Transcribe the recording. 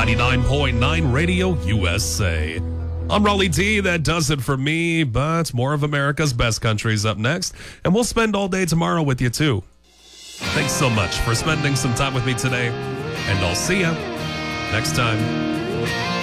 99.9 Radio USA. I'm Raleigh T. That does it for me, but more of America's best countries up next, and we'll spend all day tomorrow with you too. Thanks so much for spending some time with me today, and I'll see you next time.